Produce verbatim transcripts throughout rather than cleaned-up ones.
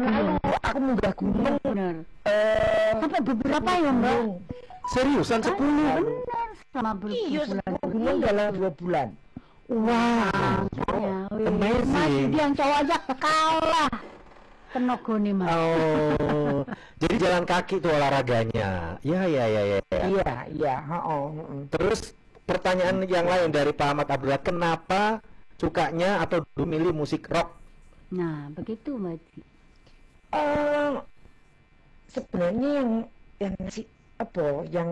lalu aku munggah gunung. Bener. Eh, Sampai beberapa ya Mbak? Seriusan sepuluh? Benar, sama Iya, berbulan. sepuluh gunung dalam dua bulan. Wah, ya, Amazing. Mas Yudi yang cowok aja kalah tenaga nih Mas. Oh, jadi jalan kaki tuh olahraganya. Ya, ya, ya, ya. ya. Iya, iya, oh, Terus pertanyaan yang lain dari Pak Ahmad Abdullah, kenapa sukanya atau dulu milih musik rock? Nah, begitu Mbak Yudi. Eh, sebenarnya yang yang ngasih apa yang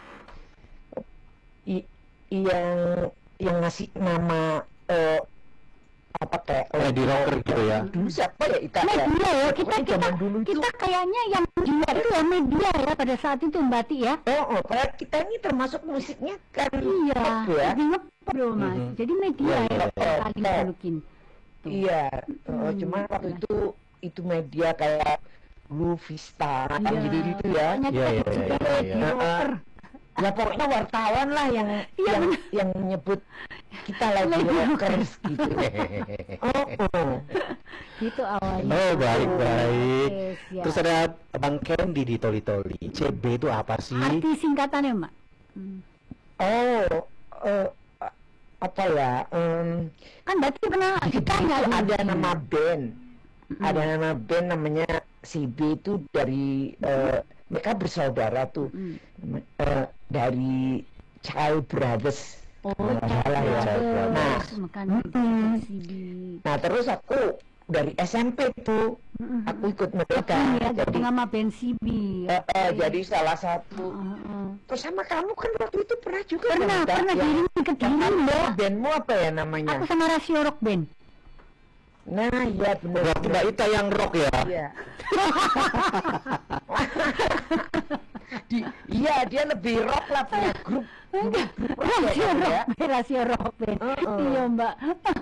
i, yang yang ngasih nama eh, apa kayak Lady rocker gitu ya? dulu siapa ya Ita ya? Media ya, kita Pokoknya kita zaman dulu itu kita kayaknya yang media itu ya media ya pada saat itu Mbak Ti ya. oh, oh padahal kita ini termasuk musiknya kan Iya, rock ya. lagi ngepop loh Mas. Mhm. Jadi media Iya, ya iya, iya. saling Pop. julukin. Tuh. Iya, oh, Hmm. cuma waktu itu itu media kayak Blue Vista Iya. gitu gitu ya. Pokoknya Iya, iya, kita juga iya, lagi iya. rocker. Ya pokoknya wartawan lah yang Iya, yang bener. yang menyebut kita lagi Lagi rockers gitu. Oh, oh. Gitu awalnya. Oh, baik, baik. Yes, ya. Terus ada Bang Kendi di Toli Toli. C B itu apa sih? Arti singkatannya Mbak. Hmm. Oh, eh, apa ya? em, Kan berarti pernah kita itu nggak ada dulu. nama band, ada nama band namanya C B itu dari eh, mereka bersaudara tuh Mm. eh, dari Child Brothers. Oh, Nggak salah ya. Child Brothers. Nah, makan mm-mm. C B. nah terus aku dari S M P tuh Mm-mm. aku ikut mereka, ya, jadi gabung sama band C B. eh, eh, jadi salah satu. Heeh. Terus sama kamu kan waktu itu pernah juga Pernah, kan, Ita? pernah Yang- diiringi ke yang Diri, apa, Mbak. bandmu apa ya namanya? Aku sama Rasio Rock Band. Nah, iya benar. Berarti Mbak Ita yang rock ya? Iya. Di, iya dia lebih rock lah punya grup. grup rock ya, Rasio kan, Rock ya. Band, Rasio Rock Band. Heeh. Iya Mbak.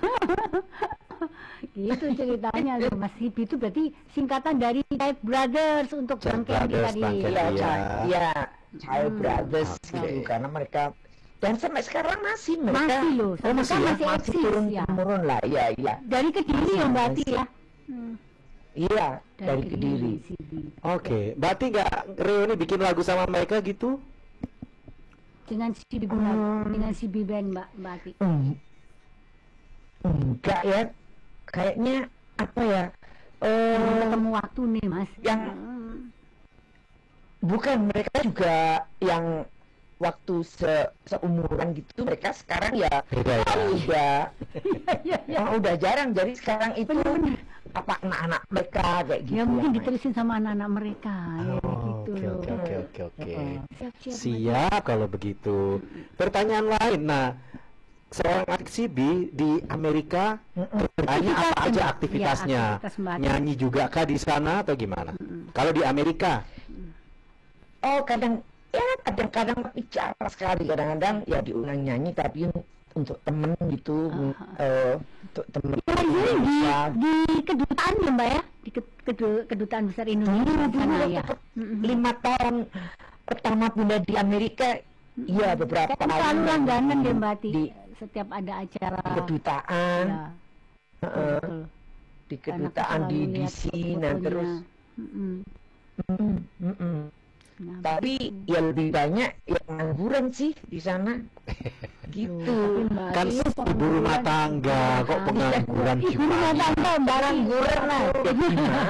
Gitu ceritanya loh Mas C B itu berarti singkatan dari Child Brothers untuk Child Bang Kendi Brothers, tadi. Bang Kendi. Iya, Iya. Child, iya, Child Hmm. Brothers Oke. gitu karena mereka dan sampai sekarang masih mereka Masih loh, oh, masih, mereka ya? masih masih eksis, turun ya. temurun lah, iya iya. Dari Kediri ya Mbak Ati Masih. ya. Hmm. Iya, dari Kediri. C B. Oke, berarti nggak reuni bikin lagu sama mereka gitu? Dengan C B Band, Hmm. dengan C B Band Mbak Mbak Ati. Hmm. Enggak ya, kayaknya apa ya? Belum Eh, ketemu waktu nih Mas. yang- Hmm. bukan mereka juga yang waktu se seumuran gitu mereka sekarang ya Beda ya? udah Iya, iya. oh, udah jarang jadi sekarang itu apa anak-anak mereka kayak gitu Ya mungkin yang main. diterusin sama anak-anak mereka ya Oh, gitu Oke, loh. oke, oke, oke, oke. Heeh. Siap-siap. Siap kalau begitu. Pertanyaan lain, nah, seorang anak C B di Amerika kerjanya apa Aktivitas, aja Mbak. aktivitasnya? Ya, aktivitas, Mbak. Nyanyi juga kah di sana atau gimana? Kalau di Amerika, oh kadang ya kadang-kadang tapi jarang sekali kadang-kadang ya diulang nyanyi tapi untuk temen gitu eh, untuk temen Ya, jadi di, Indonesia. di kedutaan ya Mbak ya, di ke- kedu- kedutaan besar Indonesia Dulu di sana dulu ya. waktu Mm-mm. lima tahun pertama Bunda di Amerika, iya beberapa Kan selalu kali langganan deh Mbak Ati, di setiap ada acara. kedutaan, Ya, heeh, betul. di Karena kedutaan aku di selalu D lihat C, fotonya. nah terus, Mm-mm. mm, mm, mm. Nah, tapi ya lebih banyak yang ngangguran sih di sana, gitu. tapi Mbak kan Ati ibu pengangguran- rumah tangga, kok pengangguran Ibu rumah gimana? tangga Mbak Ati. Ngangguran lah, ya gimana?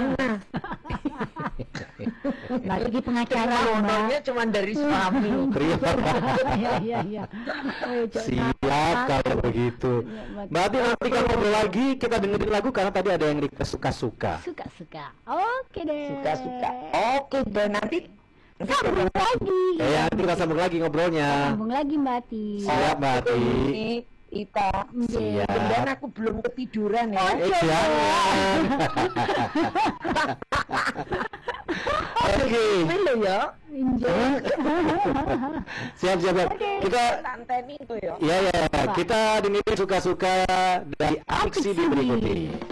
Mbak Ati pengacara loh Mbak. Modalnya cuma dari suami. Terima. Iya iya iya. Oh, Cok, Siap nakal. kalau begitu. Iya, Mbak. Berarti nanti kalau ngobrol lagi kita dengerin lagu karena tadi ada yang request suka-suka. Suka-suka. Oke deh. Suka-suka. Oke deh nanti. nanti Sambung kita- lagi. Ya, nanti kita sambung lagi ngobrolnya. Sambung lagi Mbak Ati. Siap, Mbak Ati. Ini Ita. Siap. Dan aku belum ketiduran ya. Eh, jangan. Oke. Dulu ya. Enjoy. Siap, siap, siap. Kita Tanteni itu ya. ya ya, kita dengerin suka-suka dari Aksi Aksi. berikut ini.